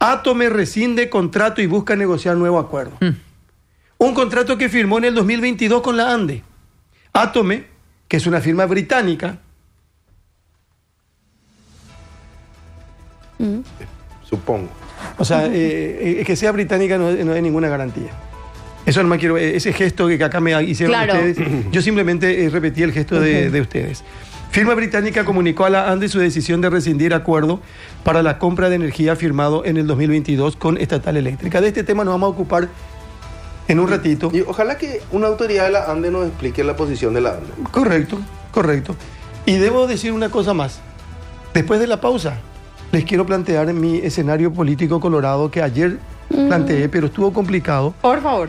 Atome rescinde contrato y busca negociar nuevo acuerdo. Un contrato que firmó en el 2022 con la ANDE. Atome, que es una firma británica. Supongo. O sea, que sea británica no hay ninguna garantía. Eso no me quiero, ese gesto que acá me hicieron ustedes, yo simplemente repetí el gesto de ustedes. Firma británica comunicó a la ANDE su decisión de rescindir acuerdo para la compra de energía firmado en el 2022 con Estatal Eléctrica. De este tema nos vamos a ocupar en un ratito. Y ojalá que una autoridad de la ANDE nos explique la posición de la ANDE. Correcto. Y debo decir una cosa más. Después de la pausa, les quiero plantear mi escenario político colorado que ayer planteé, pero estuvo complicado. Por favor.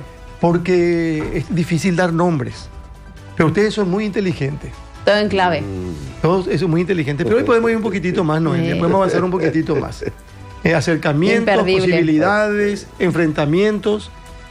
Porque es difícil dar nombres. Pero ustedes son muy inteligentes. Todo en clave. Todos eso muy inteligentes. Pero hoy podemos ir un poquitito más, Noelia. Podemos avanzar un poquitito más. Acercamientos, posibilidades, enfrentamientos.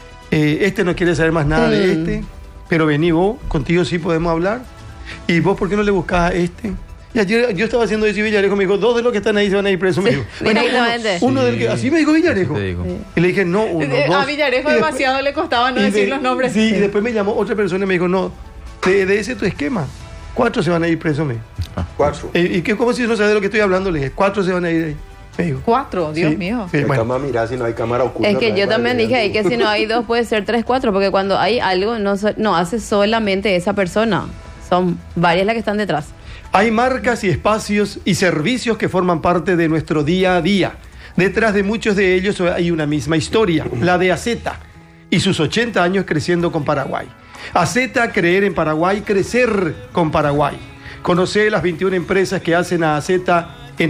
Este no quiere saber más nada de este. Pero vení vos, contigo sí podemos hablar. ¿Y vos por qué no le buscás a este? Y ayer yo estaba haciendo eso y Villarejo me dijo, 2 de los que están ahí se van a ir presos. Me dijo, directamente. Uno del que, así me dijo Villarejo. Y le dije, no, 1, 2. A Villarejo demasiado le costaba no decir los nombres. Sí, y después me llamó otra persona y me dijo, no, de ese tu esquema. 4 se van a ir presos, me dijo. 4. ¿Y qué, cómo si no sabes de lo que estoy hablando? Le dije, 4 se van a ir ahí. Me dijo. 4, Dios mío. Sí, bueno. Mira, si no hay cámara oculta. Es que yo también dije ahí que si no hay 2 puede ser 3, 4, porque cuando hay algo no hace solamente esa persona. Son varias las que están detrás. Hay marcas y espacios y servicios que forman parte de nuestro día a día. Detrás de muchos de ellos hay una misma historia, la de AZ y sus 80 años creciendo con Paraguay. AZ, creer en Paraguay, crecer con Paraguay. Conoce las 21 empresas que hacen a AZ en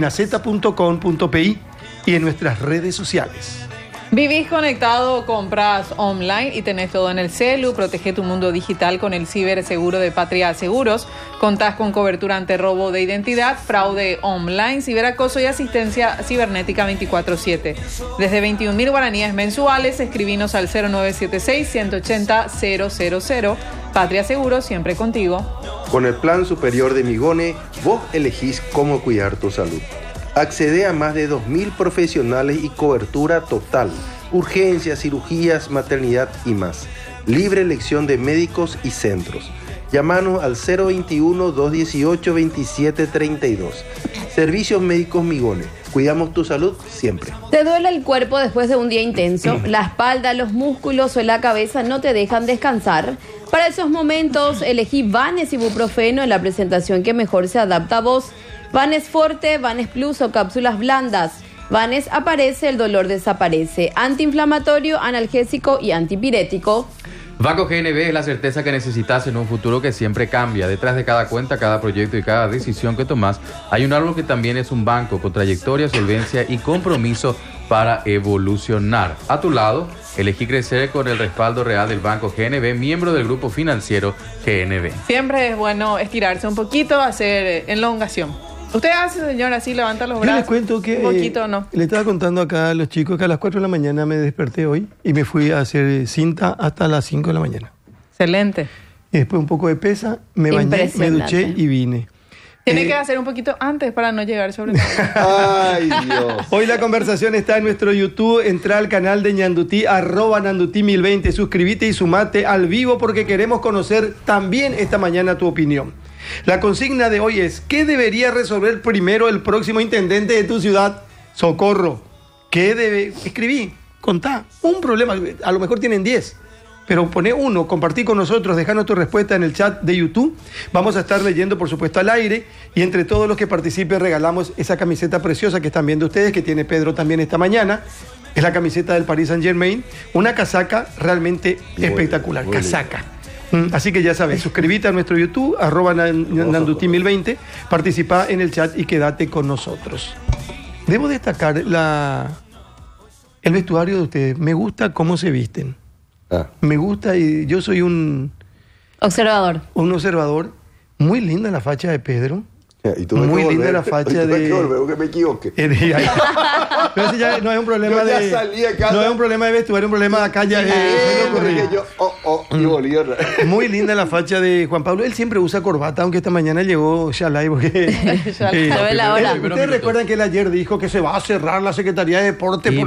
az.com.pi y en nuestras redes sociales. Vivís conectado, compras online y tenés todo en el celu. Protege tu mundo digital con el ciberseguro de Patria Seguros. Contás con cobertura ante robo de identidad, fraude online, ciberacoso y asistencia cibernética 24/7. Desde 21.000 guaraníes mensuales, escribinos al 0976-180-000. Patria Seguros, siempre contigo. Con el plan superior de Migone, vos elegís cómo cuidar tu salud. Accede a más de 2.000 profesionales y cobertura total. Urgencias, cirugías, maternidad y más. Libre elección de médicos y centros. Llámanos al 021-218-2732. Servicios Médicos Migone. Cuidamos tu salud siempre. ¿Te duele el cuerpo después de un día intenso? La espalda, los músculos o la cabeza no te dejan descansar. Para esos momentos, elegí Vanes Ibuprofeno en la presentación que mejor se adapta a vos. Vanes Forte, Vanes Plus o cápsulas blandas. Vanes aparece, el dolor desaparece. Antiinflamatorio, analgésico y antipirético. Banco GNB es la certeza que necesitas en un futuro que siempre cambia. Detrás de cada cuenta, cada proyecto y cada decisión que tomás, hay un árbol que también es un banco con trayectoria, solvencia y compromiso para evolucionar. A tu lado, elegí crecer con el respaldo real del Banco GNB, miembro del grupo financiero GNB. Siempre es bueno estirarse un poquito, hacer elongación. Usted hace, señor, así levanta los brazos. Yo les cuento que un poquito, ¿no? Le estaba contando acá a los chicos que a las 4 de la mañana me desperté hoy y me fui a hacer cinta hasta las 5 de la mañana. Excelente. Y después un poco de pesa, me bañé, me duché y vine. Tiene que hacer un poquito antes para no llegar sobre todo. Ay, Dios. Hoy la conversación está en nuestro YouTube. Entra al canal de Ñandutí, @Ñandutí1020. Suscríbete y sumate al vivo porque queremos conocer también esta mañana tu opinión. La consigna de hoy es: ¿qué debería resolver primero el próximo intendente de tu ciudad? Socorro. ¿Qué debe? Escribí, contá. Un problema, a lo mejor tienen 10. Pero poné uno, compartí con nosotros, dejanos tu respuesta en el chat de YouTube. Vamos a estar leyendo, por supuesto, al aire. Y entre todos los que participen regalamos esa camiseta preciosa que están viendo ustedes, que tiene Pedro también esta mañana. Es la camiseta del Paris Saint-Germain. Una casaca realmente espectacular. Muy casaca. Así que ya sabes, suscríbete a nuestro YouTube, @Ñandutí1020. Participa en el chat y quédate con nosotros. Debo destacar el vestuario de ustedes. Me gusta cómo se visten. Me gusta y yo soy un observador. Un observador. Muy linda la facha de Pedro. ¿Y tú muy linda la facha de... Veo que me equivoque. Pero ese ya no es un problema de... No es un problema de vestuario, es un problema de acá ya. Muy linda la facha de Juan Pablo. Él siempre usa corbata, aunque esta mañana llegó Shalai porque... Ustedes recuerdan que él ayer dijo que se va a cerrar la Secretaría de Deporte